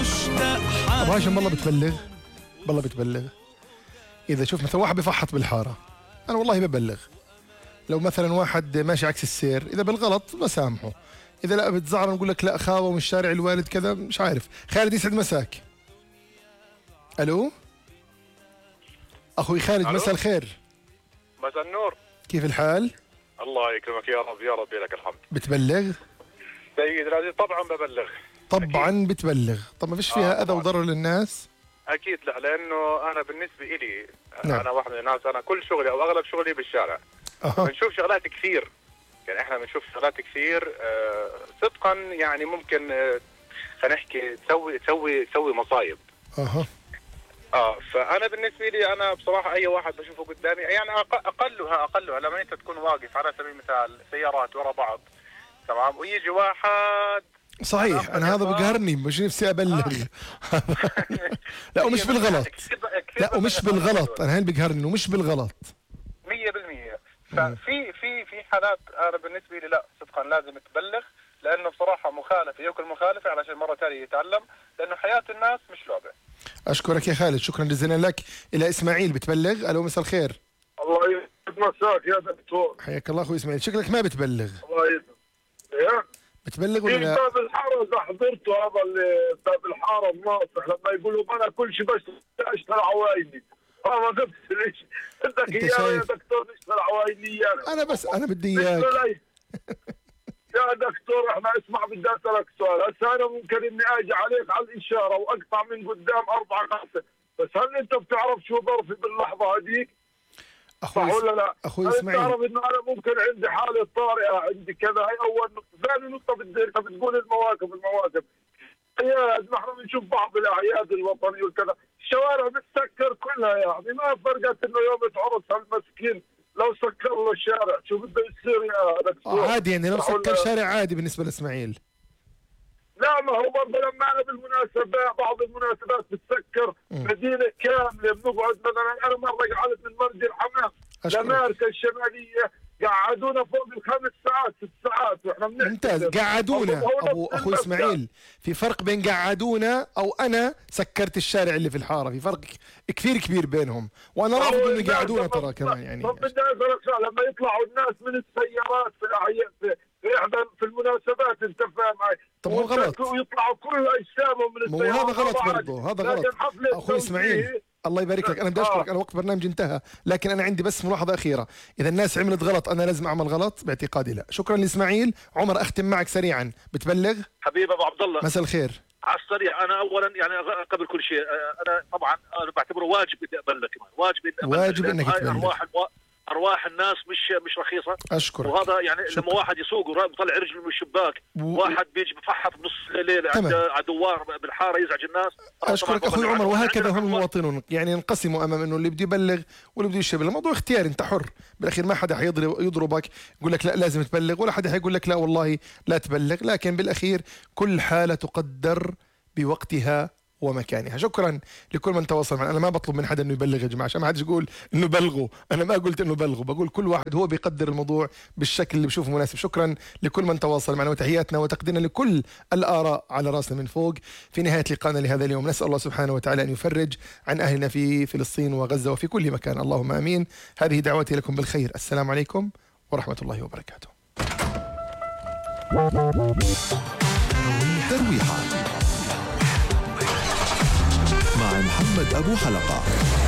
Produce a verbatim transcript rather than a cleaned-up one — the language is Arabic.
ابو هاشم والله بتبلغ، والله بتبلغ. اذا شوف مثلا واحد بفحط بالحاره انا والله ببلغ. لو مثلا واحد ماشي عكس السير اذا بالغلط بسامحه، اذا لا بتزعر نقول لك لا خاوه من شارع الوالد كذا مش عارف. خالد يسعد مساك. الو اخوي خالد، مساء الخير. مساء النور، كيف الحال؟ الله يكرمك يا رب، يا رب لك الحمد. بتبلغ؟ سيد العزيز طبعا ببلغ. طبعا أكيد. بتبلغ. طب ما فيش فيها آه اذى وضرر للناس؟ اكيد لا، لانه انا بالنسبه لي نعم. انا واحد من الناس، انا كل شغلي او اغلب شغلي بالشارع. أه. بنشوف شغلات كثير، يعني احنا بنشوف شغلات كثير آه صدقا، يعني ممكن آه خلينا نحكي تسوي تسوي تسوي مصايب. اها اه فانا بالنسبه لي انا بصراحه اي واحد بشوفه قدامي، يعني أق- اقلها اقلها لما انت تكون واقف على سبيل المثال سيارات ورا بعض، تمام، ويجي واحد. صحيح انا هذا بقهرني، مش نفسي ابلغ. آه. لا ومش بالغلط، لا ومش بالغلط، انا هين بقهرني ومش بالغلط مية بالمية. ففي في في حالات انا بالنسبه لي لا صدقا لازم تبلغ، لانه بصراحه مخالفه ياكل مخالفه علشان مره ثانيه يتعلم، لانه حياه الناس مش لعبه. اشكرك يا خالد، شكرا جزيلا لك. الى اسماعيل بتبلغ. الو مساء الخير. الله يسعد مساك يا دكتور. حياك الله اخوي اسماعيل، شكلك ما بتبلغ. الله يسعد. ايه بتبلغ ولا في لا؟ باب الحاره اذا حضرته، هذا اللي باب الحاره الناصح لما يقولوا انا كل شيء بس اشتري عوايني، انا ما قلت ليش بدك اياه يا دكتور نشتري عوايني؟ انا بس انا بدي اياك يا دكتور. احنا اسمع بدي اسالك سؤال، هسه انا ممكن اني اجي عليك على الاشاره واقطع من قدام اربعه خمسه، بس هل انت بتعرف شو ظرفي باللحظه هذيك؟ اخوي صح ولا لا؟ اخوي اسماعيل، تعرف انه انا ممكن عندي حاله طارئه، عندي كذا. هي اول نقطه. ثاني نقطه بدي انت بتقول المواقف المواقف اعياد، ما احنا بنشوف بعض الاعياد الوطنيه والكذا، الشوارع بتسكر كلها، يعني ما فرقت انه يوم عرس هالمسكين لو سكر له الشارع شو بده يصير يا دكتور؟ عادي يعني لو سكر شارع عادي بالنسبه لاسماعيل. لا ما هو برضه لما انا بالمناسبات بعض المناسبات بتسكر مدينه كامله، بنقعد مثلا انا مره قعدت من مرج الحمام لامريكا الشماليه قعدونا فوق الخمس ساعات ست ساعات واحنا بنحكي. ممتاز. قعدونا ابو اخوي اسماعيل، في فرق بين قعدونا او انا سكرت الشارع اللي في الحاره، في فرق كثير كبير بينهم، وانا رافض انه يقعدونا ترى كمان. يعني طب بدي اسالك سؤال، لما يطلعوا الناس من السيارات في الاعياد في في احدى في المناسبات، انت فاهم معي؟ طب هو غلط، ويطلعوا كل اجسامهم من السيارات. مو هذا غلط برضه، هذا غلط اخوي اسماعيل. الله يبارك لك، انا بدي اشكرك. انا وقت برنامج انتهى، لكن انا عندي بس ملاحظه اخيره، اذا الناس عملت غلط انا لازم اعمل غلط؟ باعتقادي لا. شكرا لاسماعيل. عمر اختم معك سريعا، بتبلغ؟ حبيبي ابو عبد الله مساء الخير. على السريع، انا اولا يعني قبل كل شيء انا طبعا انا بعتبره واجب اني ابلغ، كمان واجب اني ابلغ، واجب انك تبلغ. ارواح ارواح الناس مش مش رخيصه. اشكرك. وهذا يعني شكرا. لما واحد يسوق ويطلع رجله من الشباك و... واحد بيجي بفحط بنص الليل عند دوار بالحاره يزعج الناس. اشكرك اخوي عمر. وهكذا هم المواطنون، يعني ينقسموا امام انه اللي بده يبلغ واللي بده يشبه. الموضوع اختياري، انت حر بالاخير، ما حدا حيضرب يضربك يقول لك لا لازم تبلغ، ولا حدا حيقول لك لا والله لا تبلغ، لكن بالاخير كل حاله تقدر بوقتها ومكانها. شكرا لكل من تواصل معنا. انا ما بطلب من حدا انه يبلغ يا جماعه، عشان ما حدش يقول انه بلغوا، انا ما قلت انه بلغوا، بقول كل واحد هو بيقدر الموضوع بالشكل اللي بشوفه مناسب. شكرا لكل من تواصل معنا، وتحياتنا وتقديرنا لكل الاراء على راسنا من فوق. في نهايه لقائنا لهذا اليوم نسال الله سبحانه وتعالى ان يفرج عن اهلنا في فلسطين وغزه وفي كل مكان، اللهم امين. هذه دعوتي لكم بالخير. السلام عليكم ورحمه الله وبركاته. ترويحا مع محمد أبو حلقة.